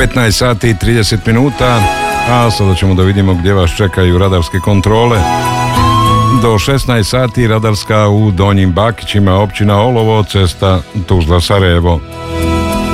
15 sati i 30 minuta, a sada ćemo da vidimo gdje vas čekaju radarske kontrole. Do 16 sati radarska u Donjim Bakićima, općina Olovo, cesta Tuzla-Sarajevo.